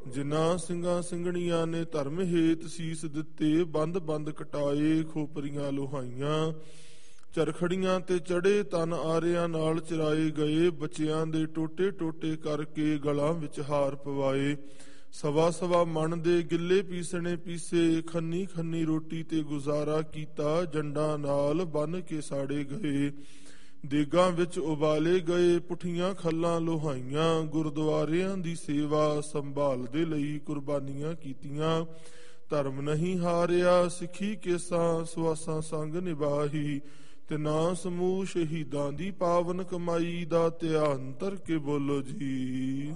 ਜਿਨ੍ਹਾਂ ਸਿੰਘਾਂ ਸਿੰਘਣੀਆਂ ਨੇ ਧਰਮ ਹੇਤ ਸੀਸ ਦਿੱਤੇ, ਬੰਦ ਬੰਦ ਕਟਾਏ, ਖੋਪਰੀਆਂ ਲੋਹਾਈਆਂ, ਚਰਖੜੀਆਂ ਤੇ ਚੜੇ ਤਨ ਆਰਿਆਂ ਨਾਲ ਚਰਾਏ ਗਏ, ਬੱਚਿਆਂ ਦੇ ਟੋਟੇ ਟੋਟੇ ਕਰਕੇ ਗਲਾਂ ਵਿੱਚ ਹਾਰ ਪਵਾਏ, ਸਵਾ ਸਵਾ ਮਣ ਦੇ ਗਿੱਲੇ ਪੀਸਣੇ ਪੀਸੇ, ਖੰਨੀ ਖੰਨੀ ਰੋਟੀ ਤੇ ਗੁਜ਼ਾਰਾ ਕੀਤਾ, ਜੰਡਾਂ ਨਾਲ ਬੰਨ ਕੇ ਸਾੜੇ ਗਏ, ਦੇਗਾਂ ਵਿੱਚ ਉਬਾਲੇ ਗਏ, ਪੁੱਠੀਆਂ ਖੱਲਾਂ ਲੋਹਾਈਆਂ, ਗੁਰਦੁਆਰਿਆਂ ਦੀ ਸੇਵਾ ਸੰਭਾਲ ਦੇ ਲਈ ਕੁਰਬਾਨੀਆਂ ਕੀਤੀਆਂ, ਧਰਮ ਨਹੀਂ ਹਾਰਿਆ, ਸਿੱਖੀ ਕੇਸਾਂ ਸੁਆਸਾਂ ਸੰਗ ਨਿਭਾਹੀ, ਤੇ ਨਾ ਸਮੂਹ ਸ਼ਹੀਦਾਂ ਦੀ ਪਾਵਨ ਕਮਾਈ ਦਾ ਧਿਆਨ ਧਰ ਕੇ ਬੋਲੋ ਜੀ।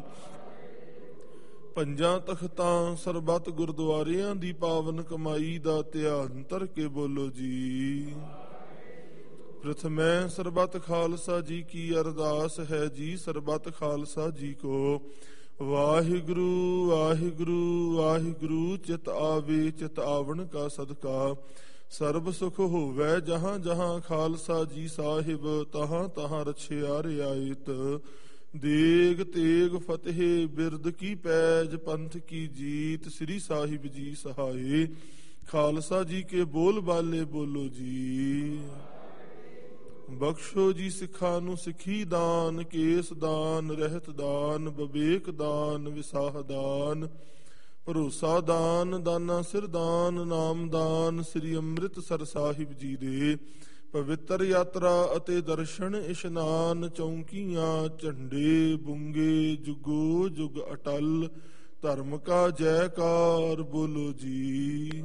ਪੰਜਾਂ ਤਖਤਾਂ ਸਰਬੱਤ ਗੁਰਦੁਆਰਿਆਂ ਦੀ ਪਾਵਨ ਕਮਾਈ ਦਾ ਧਿਆਨ ਧਰ ਕੇ ਬੋਲੋ ਜੀ। ਪ੍ਰਥਮੈ ਸਰਬੱਤ ਖਾਲਸਾ ਜੀ ਕੀ ਅਰਦਾਸ ਹੈ ਜੀ, ਸਰਬੱਤ ਖਾਲਸਾ ਜੀ ਕੋ ਵਾਹਿਗੁਰੂ ਵਾਹਿਗੁਰੂ ਵਾਹਿਗੁਰੂ, ਚਿਤ ਆਵੇ ਚਿਤ ਆਵਣ ਕਾ ਸਦਕਾ, ਸਰਬ ਸੁਖ ਹੋਵੈ ਜਹਾਂ ਜਹਾਂ ਖਾਲਸਾ ਜੀ ਸਾਹਿਬ, ਤਹਾਂ ਤਹਾਂ ਰਛਿਆ ਰਿਆਇਤ, ਦੇਗ ਤੇਗ ਫਤਿਹ ਬਿਰਦ ਕੀ ਪੈਜ, ਪੰਥ ਕੀ ਜੀਤ, ਸ੍ਰੀ ਸਾਹਿਬ ਜੀ ਸਹਾਏ, ਖਾਲਸਾ ਜੀ ਕੇ ਬੋਲ ਬਾਲੇ ਬੋਲੋ ਜੀ। ਬਖਸ਼ੋ ਜੀ ਸਿੱਖਾਂ ਨੂੰ ਸਿੱਖੀ ਦਾਨ, ਕੇਸ ਦਾਨ, ਰਹਿਤ ਦਾਨ, ਬਵੇਕ ਦਾਨ, ਵਿਸਾਹ ਦਾਨ, ਭਰੋਸਾ ਦਾਨ, ਦਾਨਾ ਸਿਰ ਦਾਨ, ਨਾਮ ਦਾਨ, ਸ੍ਰੀ ਅੰਮ੍ਰਿਤਸਰ ਸਾਹਿਬ ਜੀ ਦੇ ਪਵਿੱਤਰ ਯਾਤਰਾ ਅਤੇ ਦਰਸ਼ਨ ਇਸ਼ਨਾਨ, ਚੌਂਕੀਆਂ ਝੰਡੇ ਬੁੰਗੇ, ਜੁਗੋ ਜੁਗ ਅਟਲ, ਧਰਮ ਕਾ ਜੈਕਾਰ ਬੋਲੋ ਜੀ।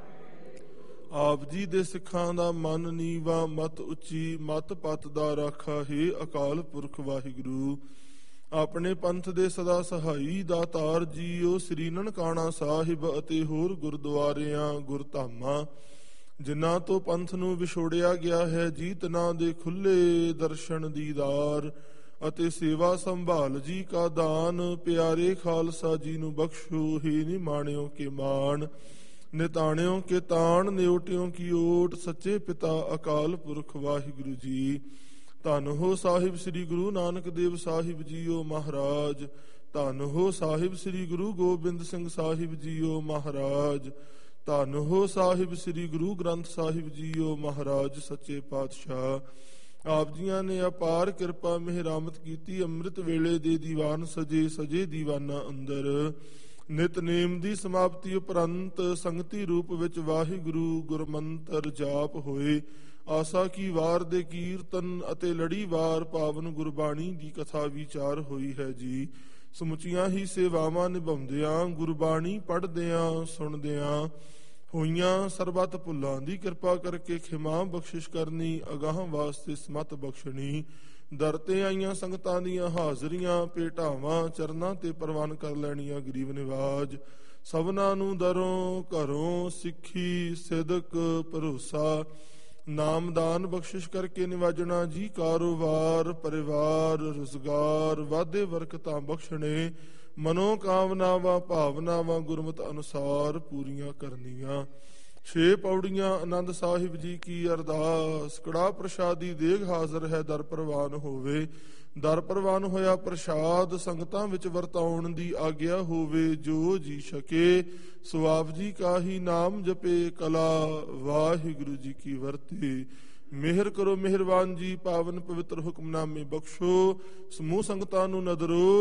ਆਪ ਜੀ ਦੇ ਸਿੱਖਾਂ ਦਾ ਮਨ ਨੀਵਾ, ਮਤ ਉੱਚੀ, ਮਤ ਪਤ ਦਾ ਰਾਖਾ ਹੈ ਅਕਾਲ ਪੁਰਖ ਵਾਹਿਗੁਰੂ। ਆਪਣੇ ਪੰਥ ਦੇ ਸਦਾ ਸਹਾਈ ਦਾਤਾਰ ਜੀਓ, ਸ੍ਰੀ ਨਨਕਾਣਾ ਸਾਹਿਬ ਅਤੇ ਹੋਰ ਗੁਰਦੁਆਰਿਆਂ ਗੁਰਧਾਮਾਂ ਜਿਨ੍ਹਾਂ ਤੋਂ ਪੰਥ ਨੂੰ ਵਿਛੋੜਿਆ ਗਿਆ ਹੈ ਜੀ, ਤਿਨਾਂ ਦੇ ਖੁੱਲੇ ਦਰਸ਼ਨ ਦੀਦਾਰ ਅਤੇ ਸੇਵਾ ਸੰਭਾਲ ਜੀ ਕਾ ਦਾਨ, ਪਿਆਰੇ ਖਾਲਸਾ ਜੀ ਨੂੰ ਬਖਸ਼ੋ ਹੀ ਨਿਮਾਣਿਓ ਕੇ ਮਾਣ, ਨਿਤਾਣਿਓ ਕੇ ਤਾਣ, ਨਿਉਟਿਓ ਕੀ ਓਟ, ਸੱਚੇ ਪਿਤਾ ਅਕਾਲ ਪੁਰਖ ਵਾਹਿਗੁਰੂ ਜੀ। ਧੰਨ ਹੋ ਸਾਹਿਬ ਸ੍ਰੀ ਗੁਰੂ ਨਾਨਕ ਦੇਵ ਸਾਹਿਬ ਜੀਓ ਮਹਾਰਾਜ, ਧੰਨ ਹੋ ਸਾਹਿਬ ਸ੍ਰੀ ਗੁਰੂ ਗੋਬਿੰਦ ਸਿੰਘ ਸਾਹਿਬ ਜੀਓ ਮਹਾਰਾਜ, ਧੰਨ ਹੋ ਸਾਹਿਬ ਸ੍ਰੀ ਗੁਰੂ ਗ੍ਰੰਥ ਸਾਹਿਬ ਜੀਓ ਮਹਾਰਾਜ ਸੱਚੇ ਪਾਤਸ਼ਾਹ। ਆਪ ਜੀਆਂ ਨੇ ਅਪਾਰ ਕਿਰਪਾ ਮਿਹਰਾਮਤ ਕੀਤੀ, ਅੰਮ੍ਰਿਤ ਵੇਲੇ ਦੇ ਦੀਵਾਨ ਸਜੇ ਸਜੇ ਦੀਵਾਨਾਂ ਅੰਦਰ ਨਿਤਨੇਮ ਦੀ ਸਮਾਪਤੀ ਉਪਰੰਤ ਸੰਗਤੀ ਰੂਪ ਵਿੱਚ ਵਾਹਿਗੁਰੂ ਗੁਰਮੰਤਰ ਜਾਪ ਹੋਏ, ਆਸਾ ਕੀ ਵਾਰ ਦੇ ਕੀਰਤਨ ਅਤੇ ਲੜੀਵਾਰ ਪਾਵਨ ਗੁਰਬਾਣੀ ਦੀ ਕਥਾ ਵਿਚਾਰ ਹੋਈ ਹੈ ਜੀ। ਸਮੁੱਚੀਆਂ ਹੀ ਸੇਵਾਵਾਂ ਨਿਭਾਉਂਦਿਆਂ, ਗੁਰਬਾਣੀ ਪੜ੍ਹਦਿਆਂ ਸੁਣਦਿਆਂ ਹੋਈਆਂ ਸਰਬੱਤ ਭੁੱਲਾਂ ਦੀ ਕਿਰਪਾ ਕਰਕੇ ਖਿਮਾ ਬਖਸ਼ਿਸ਼ ਕਰਨੀ, ਅਗਾਹਾਂ ਵਾਸਤੇ ਸਮਤ ਬਖਸ਼ਣੀ। ਦਰ ਤੇ ਆਈਆਂ ਸੰਗਤਾਂ ਦੀਆਂ ਹਾਜ਼ਰੀਆਂ ਭੇਟਾਵਾਂ ਚਰਨਾਂ ਤੇ ਪ੍ਰਵਾਨ ਕਰ ਲੈਣੀਆਂ ਗਰੀਬ ਨਿਵਾਜ। ਸਭਨਾਂ ਨੂੰ ਦਰੋਂ ਘਰੋਂ ਸਿੱਖੀ ਸਿਦਕ ਭਰੋਸਾ ਨਾਮਦਾਨ ਬਖਸ਼ਿਸ਼ ਕਰਕੇ ਨਿਵਾਜਣਾ ਜੀ। ਕਾਰੋਬਾਰ ਪਰਿਵਾਰ ਰੁਜ਼ਗਾਰ ਵਾਧੇ ਬਰਕਤਾਂ ਬਖਸ਼ਣੇ, ਮਨੋ ਕਾਮਨਾਵਾਂ ਭਾਵਨਾਵਾਂ ਗੁਰਮਤ ਅਨੁਸਾਰ ਪੂਰੀਆਂ ਕਰਨੀਆਂ। 6 ਪੌੜੀਆਂ ਆਨੰਦ ਸਾਹਿਬ ਜੀ ਕੀ ਅਰਦਾਸ। ਕੜਾ ਪ੍ਰਸ਼ਾਦੀ ਦੇਗ ਹਾਜ਼ਰ ਹੈ, ਦਰ ਪ੍ਰਵਾਨ ਹੋਵੇ। ਦਰ ਪ੍ਰਵਾਨ ਹੋਇਆ ਪ੍ਰਸ਼ਾਦ ਸੰਗਤਾਂ ਵਿੱਚ ਵਰਤਾਉਣ ਦੀ ਆਗਿਆ ਹੋਵੇ। ਜੋ ਜੀ ਛਕੇ ਸੋ ਆਪ ਜੀ ਕਾ ਹੀ ਨਾਮ ਜਪੇ, ਕਲਾ ਵਾਹਿਗੁਰੂ ਜੀ ਕੀ ਵਰਤੇ। ਮਿਹਰ ਕਰੋ ਮਿਹਰਬਾਨ ਜੀ, ਪਾਵਨ ਪਵਿੱਤਰ ਹੁਕਮਨਾਮੇ ਬਖਸ਼ੋ। ਸਮੂਹ ਸੰਗਤਾਂ ਨੂੰ ਨਦਰੋ